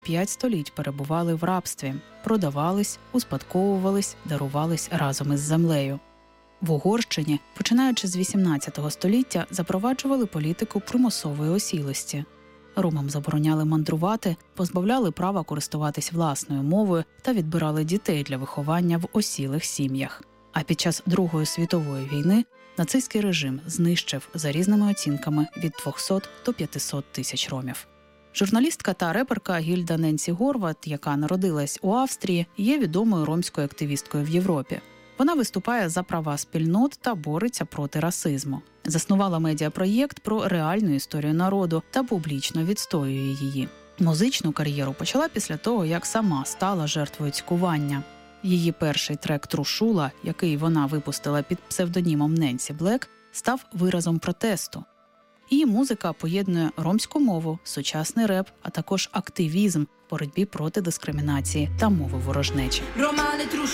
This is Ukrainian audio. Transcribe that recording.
5 століть перебували в рабстві, продавались, успадковувались, дарувались разом із землею. В Угорщині, починаючи з 18 століття, запроваджували політику примусової осілості. Ромам забороняли мандрувати, позбавляли права користуватись власною мовою та відбирали дітей для виховання в осілих сім'ях. А під час Другої світової війни нацистський режим знищив, за різними оцінками, від 200 до 500 тисяч ромів. Журналістка та реперка Гільда Ненсі Горват, яка народилась у Австрії, є відомою ромською активісткою в Європі. Вона виступає за права спільнот та бореться проти расизму. Заснувала медіапроєкт про реальну історію народу та публічно відстоює її. Музичну кар'єру почала після того, як сама стала жертвою цькування. Її перший трек «Трушула», який вона випустила під псевдонімом Ненсі Блек, став виразом протесту. Її музика поєднує ромську мову, сучасний реп, а також активізм в боротьбі проти дискримінації та мови ворожнечі.